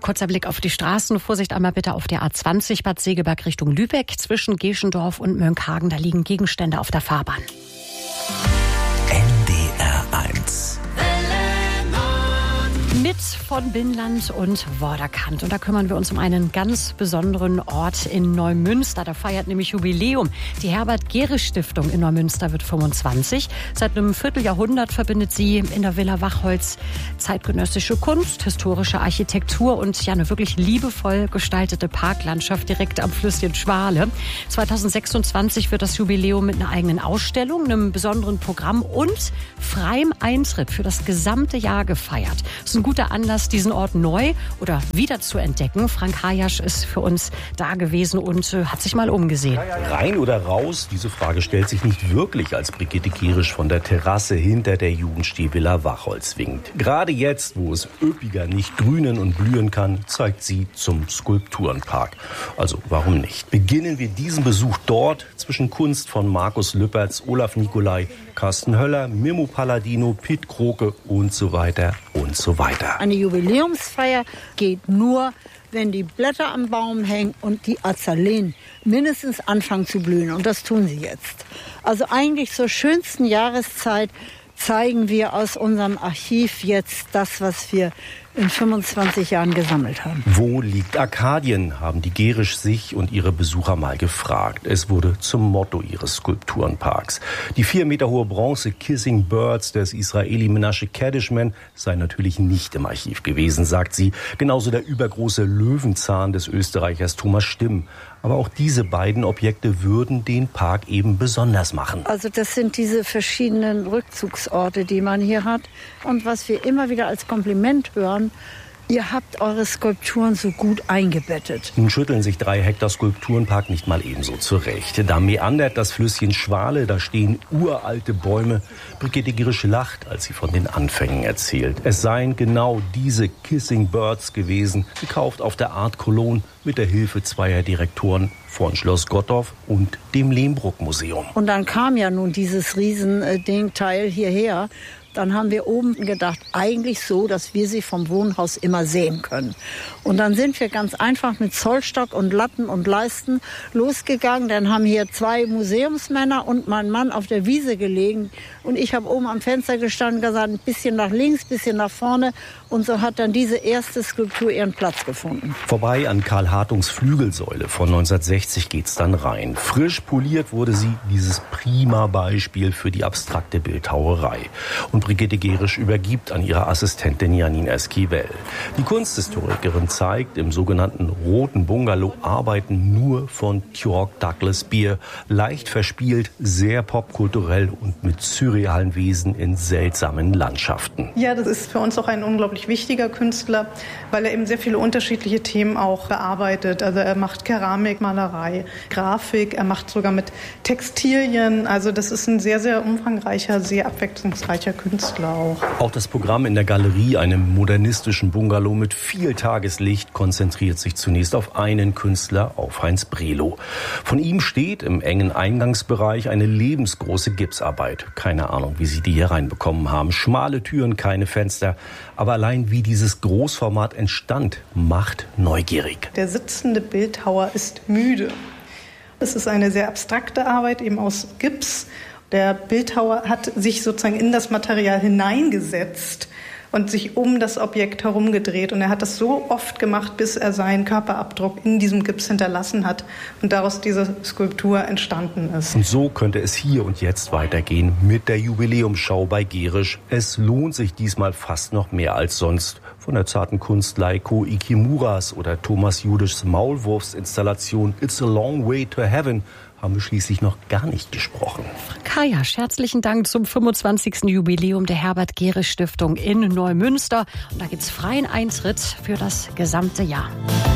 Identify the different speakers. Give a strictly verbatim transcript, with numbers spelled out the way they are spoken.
Speaker 1: Kurzer Blick auf die Straßen. Vorsicht einmal bitte auf der A zwanzig Bad Segeberg Richtung Lübeck. Zwischen Geschendorf und Mönckehagen, da liegen Gegenstände auf der Fahrbahn.
Speaker 2: N D R eins.
Speaker 1: Mit von Binnland und Vorderkant. Und da kümmern wir uns um einen ganz besonderen Ort in Neumünster. Da feiert nämlich Jubiläum. Die Herbert-Gerisch-Stiftung in Neumünster wird fünfundzwanzig. Seit einem Vierteljahrhundert verbindet sie in der Villa Wachholz zeitgenössische Kunst, historische Architektur und ja eine wirklich liebevoll gestaltete Parklandschaft direkt am Flüsschen Schwale. zweitausendsechsundzwanzig wird das Jubiläum mit einer eigenen Ausstellung, einem besonderen Programm und freiem Eintritt für das gesamte Jahr gefeiert. Das ist ein guter Anlass, diesen Ort neu oder wieder zu entdecken. Frank Hayasch ist für uns da gewesen und äh, hat sich mal umgesehen.
Speaker 3: Rein oder raus? Diese Frage stellt sich nicht wirklich, als Brigitte Gerisch von der Terrasse hinter der Jugendstilvilla Wachholz winkt. Gerade jetzt, wo es üppiger nicht grünen und blühen kann, zeigt sie zum Skulpturenpark. Also warum nicht? Beginnen wir diesen Besuch dort zwischen Kunst von Markus Lüpertz, Olaf Nicolai, Carsten Höller, Mimmo Palladino, Piet Kroke und so weiter und so weiter.
Speaker 4: Eine Jubiläumsfeier geht nur, wenn die Blätter am Baum hängen und die Azaleen mindestens anfangen zu blühen. Und das tun sie jetzt. Also eigentlich zur schönsten Jahreszeit zeigen wir aus unserem Archiv jetzt das, was wir in fünfundzwanzig Jahren gesammelt haben.
Speaker 3: Wo liegt Arkadien, haben die Gerisch sich und ihre Besucher mal gefragt. Es wurde zum Motto ihres Skulpturenparks. Die vier Meter hohe Bronze Kissing Birds des Israeli Menashe Kadishman sei natürlich nicht im Archiv gewesen, sagt sie. Genauso der übergroße Löwenzahn des Österreichers Thomas Stimm. Aber auch diese beiden Objekte würden den Park eben besonders machen.
Speaker 4: Also das sind diese verschiedenen Rückzugsorte, die man hier hat. Und was wir immer wieder als Kompliment hören, ihr habt eure Skulpturen so gut eingebettet.
Speaker 3: Nun schütteln sich drei Hektar Skulpturenpark nicht mal ebenso zurecht. Da meandert das Flüsschen Schwale, da stehen uralte Bäume. Brigitte Gerisch lacht, als sie von den Anfängen erzählt. Es seien genau diese Kissing Birds gewesen, gekauft auf der Art Cologne mit der Hilfe zweier Direktoren von Schloss Gottorf und dem Lehmbruck-Museum.
Speaker 4: Und dann kam ja nun dieses Riesending-Teil hierher. Dann haben wir oben gedacht, eigentlich so, dass wir sie vom Wohnhaus immer sehen können. Und dann sind wir ganz einfach mit Zollstock und Latten und Leisten losgegangen. Dann haben hier zwei Museumsmänner und mein Mann auf der Wiese gelegen. Und ich habe oben am Fenster gestanden und gesagt, ein bisschen nach links, ein bisschen nach vorne. Und so hat dann diese erste Skulptur ihren Platz gefunden.
Speaker 3: Vorbei an Karl Hartungs Flügelsäule von neunzehnhundertsechzig geht's dann rein. Frisch poliert wurde sie, dieses prima Beispiel für die abstrakte Bildhauerei. Und Brigitte Gerisch übergibt an ihre Assistentin Janine Esquivel. Die Kunsthistorikerin zeigt, im sogenannten Roten Bungalow arbeiten nur von Georg Douglas Beer. Leicht verspielt, sehr popkulturell und mit surrealen Wesen in seltsamen Landschaften.
Speaker 5: Ja, das ist für uns auch ein unglaublich wichtiger Künstler, weil er eben sehr viele unterschiedliche Themen auch bearbeitet. Also er macht Keramik, Malerei, Grafik, er macht sogar mit Textilien. Also das ist ein sehr, sehr umfangreicher, sehr abwechslungsreicher Künstler. Auch.
Speaker 3: auch das Programm in der Galerie, einem modernistischen Bungalow mit viel Tageslicht, konzentriert sich zunächst auf einen Künstler, auf Heinz Brelow. Von ihm steht im engen Eingangsbereich eine lebensgroße Gipsarbeit. Keine Ahnung, wie sie die hier reinbekommen haben. Schmale Türen, keine Fenster. Aber allein wie dieses Großformat entstand, macht neugierig.
Speaker 5: Der sitzende Bildhauer ist müde. Es ist eine sehr abstrakte Arbeit, eben aus Gips. Der Bildhauer hat sich sozusagen in das Material hineingesetzt und sich um das Objekt herumgedreht. Und er hat das so oft gemacht, bis er seinen Körperabdruck in diesem Gips hinterlassen hat und daraus diese Skulptur entstanden ist.
Speaker 3: Und so könnte es hier und jetzt weitergehen mit der Jubiläumsschau bei Gerisch. Es lohnt sich diesmal fast noch mehr als sonst. Von der zarten Kunst Leiko Ikimuras oder Thomas Judischs Maulwurfsinstallation It's a Long Way to Heaven haben wir schließlich noch gar nicht gesprochen.
Speaker 1: Kaya, herzlichen Dank zum fünfundzwanzigsten Jubiläum der Herbert-Gerisch-Stiftung in Neumünster. Und da gibt's freien Eintritt für das gesamte Jahr.